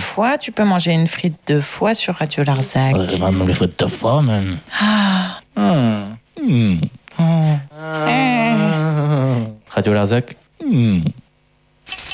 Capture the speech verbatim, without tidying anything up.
fois, tu peux manger une frite deux fois sur Radio Larzac. Ouais, même les frites deux fois, même. Ah. Mmh. Mmh. Oh. Radio Larzac. Mmh.